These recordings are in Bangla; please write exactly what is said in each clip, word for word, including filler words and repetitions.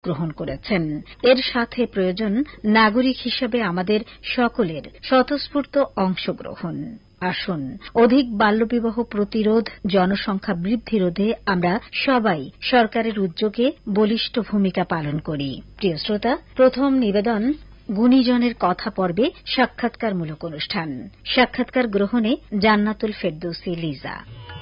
গ্রহণ করেছেন। এর সাথে প্রয়োজন নাগরিক হিসেবে আমাদের সকলের স্বতঃস্ফূর্ত অংশগ্রহণ। আসুন অধিক বাল্যবিবাহ প্রতিরোধ, জনসংখ্যা বৃদ্ধি রোধে আমরা সবাই সরকারের উদ্যোগে বলিষ্ঠ ভূমিকা পালন করি। প্রিয় শ্রোতা, প্রথম নিবেদন গুণীজনের কথা পর্বে সাক্ষাৎকারমূলক অনুষ্ঠান। সাক্ষাৎকার গ্রহণে জান্নাতুল ফেরদৌসী লিজা।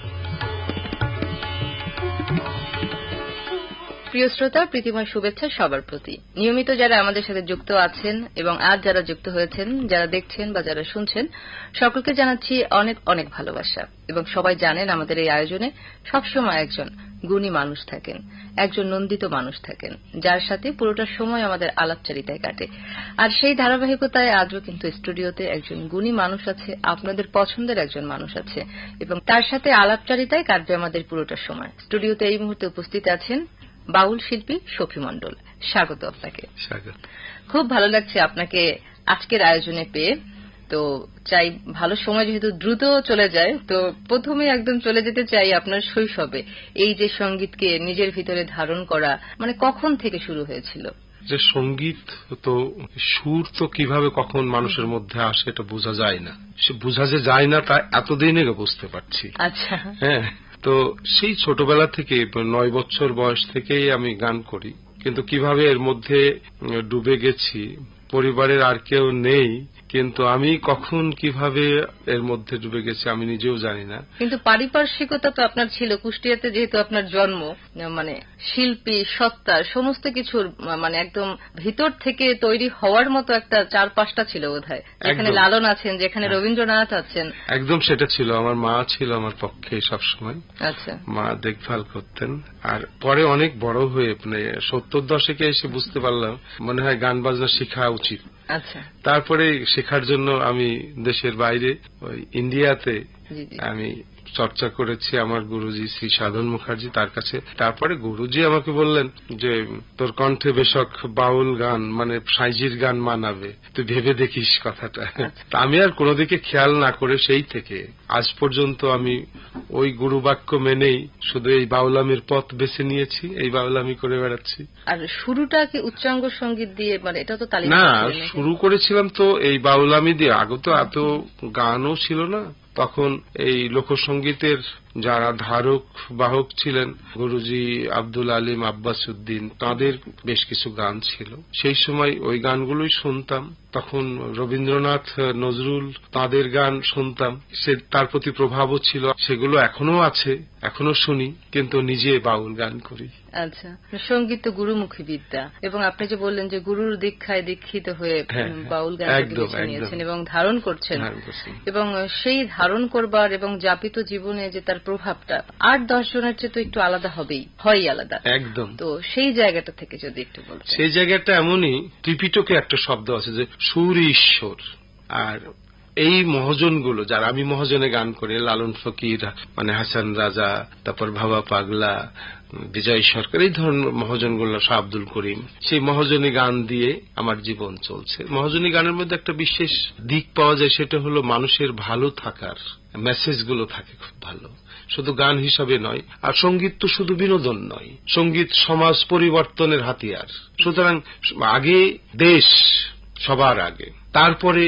প্রিয় শ্রোতা, প্রীতিময় শুভেচ্ছা সবার প্রতি। নিয়মিত যারা আমাদের সাথে যুক্ত আছেন এবং আজ যারা যুক্ত হয়েছেন, যারা দেখছেন বা যারা শুনছেন, সকলকে জানাচ্ছি অনেক অনেক ভালোবাসা। এবং সবাই জানেন আমাদের এই আয়োজনে সবসময় একজন গুণী মানুষ থাকেন, একজন নন্দিত মানুষ থাকেন, যার সাথে পুরোটা সময় আমাদের আলাপচারিতায় কাটে। আর সেই ধারাবাহিকতায় আজও কিন্তু স্টুডিওতে একজন গুণী মানুষ আছে, আপনাদের পছন্দের একজন মানুষ আছে, এবং তার সাথে আলাপচারিতায় কাটবে আমাদের পুরোটা সময়। স্টুডিওতে এই মুহূর্তে উপস্থিত আছেন বাউল শিল্পী শফি মণ্ডল। স্বাগত আপনাকে। স্বাগত। খুব ভালো লাগছে আপনাকে আজকের আয়োজনে পেয়ে। তো চাই, ভালো সময় যেহেতু দ্রুত চলে যায়, তো প্রথমে একদম চলে যেতে চাই আপনার শৈশবে। এই যে সঙ্গীতকে নিজের ভিতরে ধারণ করা, মানে কখন থেকে শুরু হয়েছিল? যে সঙ্গীত তো সুর তো কিভাবে কখন মানুষের মধ্যে আসে এটা বোঝা যায় না। সে বোঝা যে যায় না তা এতদিনে বুঝতে পারছি। আচ্ছা। হ্যাঁ, তো সেই ছোটবেলা থেকে, নয় বছর বয়স থেকেই আমি গান করি। কিন্তু কিভাবে এর মধ্যে ডুবে গেছি, পরিবারের আর কেউ নেই, কিন্তু আমি কখন কিভাবে এর মধ্যে ডুবে গেছি আমি নিজেও জানি না। কিন্তু পারিপার্শ্বিকতা তো আপনার ছিল, কুষ্টিয়াতে যেহেতু আপনার জন্ম, মানে শিল্পী সত্তা সমস্ত কিছুর মানে একদম ভিতর থেকে তৈরি হওয়ার মতো একটা চার পাঁচটা ছিল বোধহয়, যেখানে লালন আছেন, যেখানে রবীন্দ্রনাথ আছেন। একদম সেটা ছিল। আমার মা ছিল আমার পক্ষে সবসময়। আচ্ছা। মা দেখভাল করতেন। আর পরে অনেক বড় হয়ে মানে সত্তর দশকে এসে বুঝতে পারলাম মনে হয় গান বাজনা শেখা উচিত। আচ্ছা। তারপরে শেখার জন্য আমি দেশের বাইরে ওই ইন্ডিয়াতে আমি চর্চা করেছি আমার গুরুজি শ্রী সাধন মুখার্জি, তার কাছে। তারপরে গুরুজি আমাকে বললেন যে তোর কণ্ঠে বেশক বাউল গান মানে সাইজির গান মানাবে, তুই ভেবে দেখিস কথাটা। আমি আর কোনো দিকে খেয়াল না করে সেই থেকে আজ পর্যন্ত আমি ওই গুরু বাক্য মেনেই শুধু এই বাউলামির পথ বেছে নিয়েছি, এই বাউলামি করে বেড়াচ্ছি। আর শুরুটা কি উচ্চাঙ্গ সঙ্গীত দিয়ে? মানে এটা তো তালিম না, শুরু করেছিলাম তো এই বাউলামি দিয়ে। আগে তো এত গানও ছিল না। তখন এই লোকসঙ্গীতের যারা ধারক বাহক ছিলেন, গুরুজি আব্দুল আলিম, আব্বাস উদ্দিন, তাঁদের বেশ কিছু গান ছিল। সেই সময় ওই গানগুলোই শুনতাম। তখন রবীন্দ্রনাথ, নজরুল, তাঁদের গান শুনতাম। সে তার প্রতি প্রভাবও ছিল, সেগুলো এখনো আছে, এখনো শুনি, কিন্তু নিজে বাউল গান করি। আচ্ছা। সঙ্গীত তো গুরুমুখী বিদ্যা, এবং আপনি যে বললেন যে গুরুর দীক্ষায় দীক্ষিত হয়ে বাউল গান নিয়েছেন এবং ধারণ করছেন, এবং সেই ধারণ করবার এবং যাপিত জীবনে যে তার প্রভাবটা আট দশ জনের চেয়ে তো একটু আলাদা হবেই, হয় আলাদা একদম। তো সেই জায়গাটা থেকে যদি একটু বলতেন। সেই জায়গাটা এমনই, ত্রিপিটকে একটা শব্দ আছে যে সুর ঈশ্বর। আর এই মহাজনগুলো যারা, আমি মহাজনে গান করি, লালন ফকির, মানে হাসান রাজা, তারপর ভাবা পাগলা, বিজয় সরকার, এই ধরনের মহাজনগুলো, শাহ আব্দুল করিম, সেই মহাজনী গান দিয়ে আমার জীবন চলছে। মহাজনী গানের মধ্যে একটা বিশেষ দিক পাওয়া যায়, সেটা হলো মানুষের ভালো থাকার মেসেজগুলো থাকে খুব ভালো, শুধু গান হিসাবে নয়। আর সঙ্গীত তো শুধু বিনোদন নয়, সঙ্গীত সমাজ পরিবর্তনের হাতিয়ার। সুতরাং আগে দেশ সবার আগে, তারপরে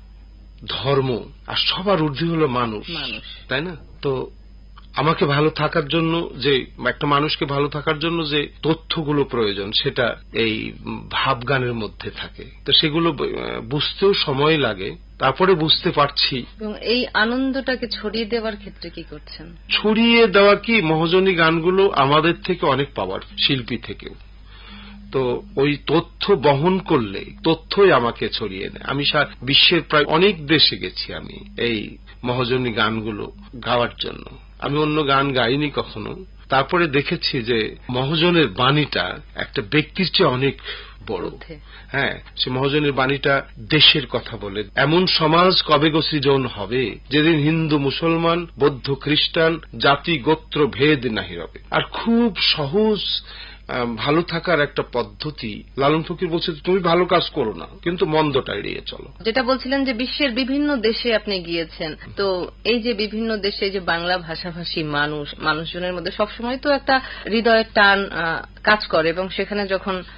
ধর্ম, আর সবার ঊর্ধ্বে হলো মানুষ, তাই না? তো আমাকে ভালো থাকার জন্য যে, একটা মানুষকে ভালো থাকার জন্য যে তথ্যগুলো প্রয়োজন, সেটা এই ভাবগানের মধ্যে থাকে। তো সেগুলো বুঝতেও সময় লাগে, তারপরে বুঝতে পারছি। এবং এই আনন্দটাকে ছড়িয়ে দেওয়ার ক্ষেত্রে কি করছেন? ছড়িয়ে দেওয়া কি, মহাজনী গানগুলো আমাদের থেকে অনেক পাওয়ার, শিল্পী থেকেও। তো ওই তথ্য বহন করলে তথ্যই আমাকে ছড়িয়ে নেয়। আমি বিশ্বের প্রায় অনেক দেশে গেছি আমি এই মহাজনী গানগুলো গাওয়ার জন্য। আমি অন্য গান গাইনি কখনো। তারপরে দেখেছি যে মহাজনের বাণীটা একটা ব্যক্তির চেয়ে অনেক বড়। হ্যাঁ, সে মহাজনের বাণীটা দেশের কথা বলে। এমন সমাজ কবে গো সৃজন হবে, যেদিন হিন্দু মুসলমান বৌদ্ধ খ্রিস্টান জাতি গোত্র ভেদ নাহি রবে। আর খুব সহজ ভালো থাকার একটা পদ্ধতি। লালন ফকির বলছে তুমি ভালো কাজ করো না, কিন্তু মন্দটা এড়িয়ে চলো। যেটা বলছিলেন যে বিশ্বের বিভিন্ন দেশে আপনি গিয়েছেন, তো এই যে বিভিন্ন দেশে যে বাংলা ভাষাভাষী মানুষ, মানুষজনের মধ্যে সবসময় তো একটা হৃদয়ের টান কাজ করে, এবং সেখানে যখন